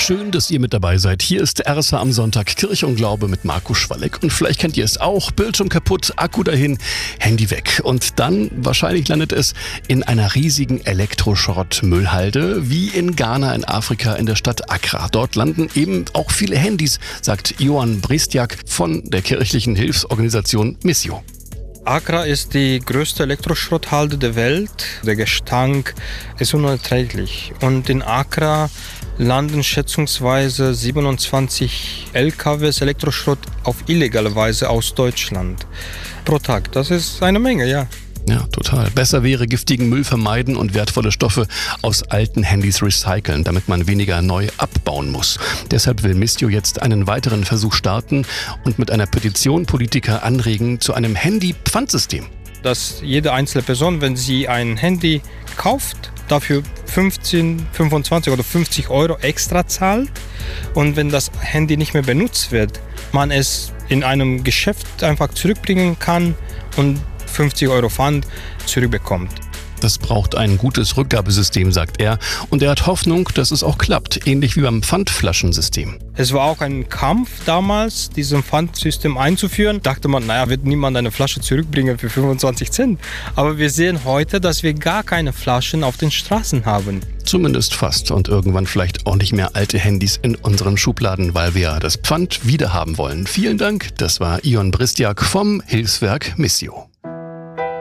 Schön, dass ihr mit dabei seid. Hier ist RSH am Sonntag, Kirche und Glaube mit Marco Schwalleck. Und vielleicht kennt ihr es auch, Bildschirm kaputt, Akku dahin, Handy weg. Und dann, wahrscheinlich landet es in einer riesigen Elektroschrott-Müllhalde, wie in Ghana in Afrika in der Stadt Accra. Dort landen eben auch viele Handys, sagt Ioan Brestiak von der kirchlichen Hilfsorganisation Missio. Accra ist die größte Elektroschrotthalde der Welt. Der Gestank ist unerträglich. Und in Accra landen schätzungsweise 27 LKWs Elektroschrott auf illegale Weise aus Deutschland pro Tag. Das ist eine Menge, ja. Ja, total. Besser wäre giftigen Müll vermeiden und wertvolle Stoffe aus alten Handys recyceln, damit man weniger neu abbauen muss. Deshalb will Missio jetzt einen weiteren Versuch starten und mit einer Petition Politiker anregen zu einem Handy-Pfandsystem. Dass jede einzelne Person, wenn sie ein Handy kauft, dafür 15, 25 oder 50 Euro extra zahlt. Und wenn das Handy nicht mehr benutzt wird, man es in einem Geschäft einfach zurückbringen kann und 50 Euro Pfand zurückbekommt. Das braucht ein gutes Rückgabesystem, sagt er. Und er hat Hoffnung, dass es auch klappt, ähnlich wie beim Pfandflaschensystem. Es war auch ein Kampf damals, dieses Pfandsystem einzuführen. Dachte man, wird niemand eine Flasche zurückbringen für 25 Cent. Aber wir sehen heute, dass wir gar keine Flaschen auf den Straßen haben. Zumindest fast. Und irgendwann vielleicht auch nicht mehr alte Handys in unseren Schubladen, weil wir das Pfand wiederhaben wollen. Vielen Dank. Das war Ioan Brestiak vom Hilfswerk Missio.